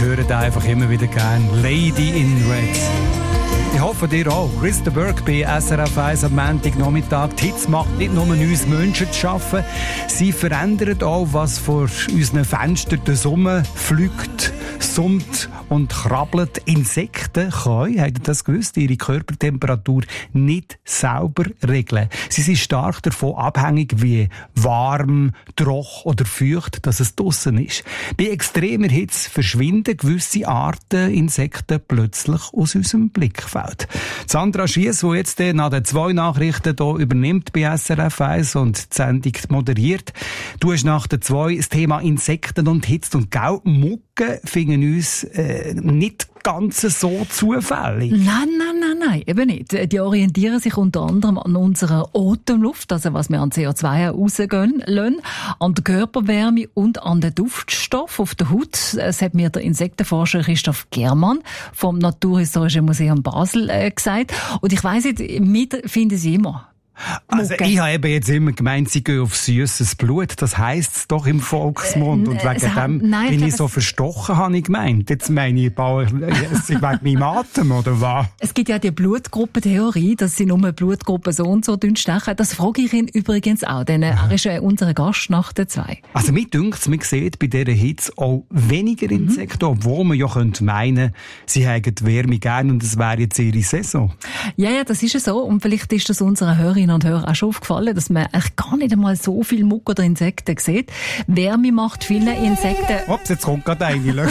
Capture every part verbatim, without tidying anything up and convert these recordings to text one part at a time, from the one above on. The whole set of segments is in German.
höre da einfach immer wieder gern. Lady in Red. Ich hoffe, dir auch. Chris de Burgh bei S R F eins am Montagnachmittag. Die Hits macht nicht nur uns Menschen zu schaffen, sie verändern auch, was vor unseren Fenstern der Sonne fliegt, summt und krabbelt. Insekten können, habt ihr das gewusst, ihre Körpertemperatur nicht sauber regeln. Sie sind stark davon abhängig, wie warm, trocken oder feucht dass es draussen ist. Bei extremer Hitze verschwinden gewisse Arten Insekten plötzlich aus unserem Blickfeld. Sandra Schiess, die jetzt nach den zwei Nachrichten hier übernimmt bei S R F eins und die Sendung moderiert. Du hast nach den zwei das Thema Insekten und Hitze und Gau. Mucken finden uns äh, nicht ganz so zufällig. Nein, nein, nein, nein, eben nicht. Die orientieren sich unter anderem an unserer Atemluft, also was wir an C O zwei rausgehen lassen, an der Körperwärme und an den Duftstoff auf der Haut. Das hat mir der Insektenforscher Christoph Germann vom Naturhistorischen Museum Basel äh, gesagt. Und ich weiss nicht, mit finden sie immer. Also ich habe eben jetzt immer gemeint, sie gehen auf süßes Blut. Das heisst es doch im Volksmund. Und wegen äh, dem nein, bin ich ich so verstochen, habe ich gemeint. Jetzt meine ich, es ist wegen meinem Atem, oder was? Es gibt ja die Blutgruppentheorie, dass sie nur Blutgruppen so und so stechen. Das frage ich ihn übrigens auch, denn er ist ja unser Gast nach der zwei. Also mir dünkt es, man sieht bei dieser Hitze auch weniger Insekten, mhm. obwohl man ja könnte meinen, sie hätten die Wärme gerne und es wäre jetzt ihre Saison. Ja, ja, das ist ja so. Und vielleicht ist das unseren Hörerinnen und Hörern auch schon aufgefallen, dass man eigentlich gar nicht einmal so viel Muck oder Insekten sieht. Wärme macht viele Insekten... Ups, jetzt kommt gerade eine.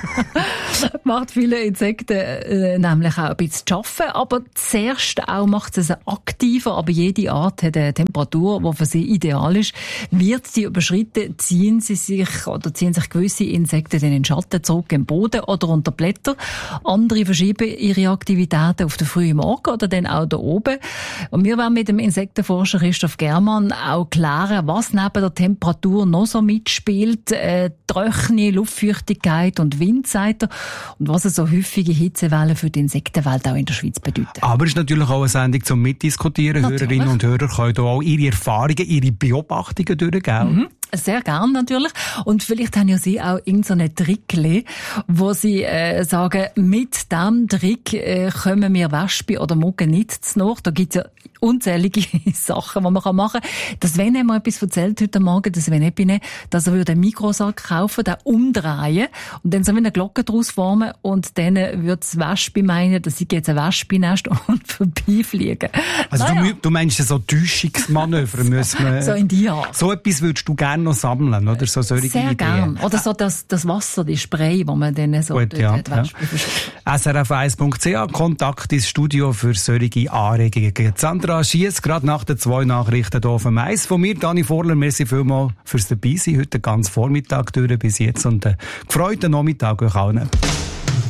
macht viele Insekten äh, nämlich auch ein bisschen zu arbeiten, aber zuerst auch macht es aktiver, aber jede Art hat eine Temperatur, die für sie ideal ist. Wird sie überschritten, ziehen sie sich oder ziehen sich gewisse Insekten in den Schatten zurück im Boden oder unter Blätter. Andere verschieben ihre Aktivitäten auf den frühen Morgen oder dann auch da oben. Und wir werden mit dem Insektenforscher Christoph Germann auch klären, was neben der Temperatur noch so mitspielt, äh, trockene Luftfeuchtigkeit und Wind, sagt er, und was es so häufige Hitzewellen für die Insektenwelt auch in der Schweiz bedeuten. Aber es ist natürlich auch eine Sendung zum Mitdiskutieren. Natürlich. Hörerinnen und Hörer können hier auch ihre Erfahrungen, ihre Beobachtungen durchgeben. Mhm. Sehr gern natürlich. Und vielleicht haben ja Sie auch irgendeine Trickli, wo Sie äh, sagen, mit diesem Trick äh, kommen wir Wespen oder Mucken nicht zu nach. Da gibt es ja unzählige Sachen, die man machen kann. Das Sven hat mir etwas erzählt heute Morgen, das Sven Epine, dass er einen Mikrosack kaufen, den umdrehen und dann so eine Glocke daraus formen und dann würde das Wespe meinen, dass sie jetzt ein Wespennest und vorbeifliegen. Also naja. du, du meinst so Täuschungsmanöver müssen wir... So in die Art. So etwas würdest du gerne noch sammeln, oder? So solche Sehr Ideen. gern. Oder so das, das Wasser, die Spray, wo man dann so Gut, ja, ja. S R F eins Punkt C H, Kontakt ins Studio für solche Anregungen. Sandra Schiess, gerade nach den zwei Nachrichten hier auf dem Eis. Von mir, Dani Vorler, merci vielmals fürs Dabeisein. Heute ganz Vormittag durch bis jetzt und einen gefreuten Nachmittag euch allen.